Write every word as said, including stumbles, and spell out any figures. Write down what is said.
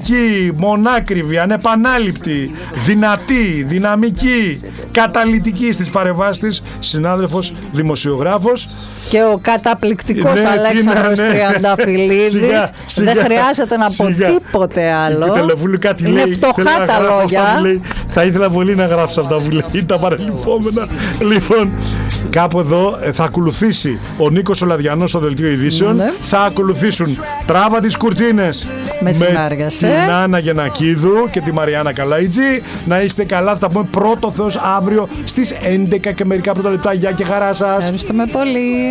Εξαιρετική, μονάκριβη, ανεπανάληπτη, δυνατή, δυναμική, καταλυτική στις παρεμβάσεις της, συνάδελφος δημοσιογράφος. Και ο καταπληκτικός ναι, Αλέξανδρος ναι, Τριανταφυλλίδης. Σιγά, σιγά, δεν χρειάζεται να πω τίποτε άλλο. Τελεφούλου, κάτι είναι λέει, φτωχά τα λόγια. Θα ήθελα πολύ να γράψω αυτά που λέει, τα παραλυπόμενα. Λοιπόν, κάπου εδώ θα ακολουθήσει ο Νίκος ο Λαδιανός στο Δελτίο Ειδήσεων. Ναι. Θα ακολουθήσουν Τράβα τις κουρτίνες με, με την Άννα Γεννακίδου και τη Μαριάννα Καλαϊτζή. Να είστε καλά, θα τα πούμε πρώτο Θεός αύριο στις έντεκα και μερικά πρώτα λεπτά. Γεια και χαρά σας. Ευχαριστούμε πολύ.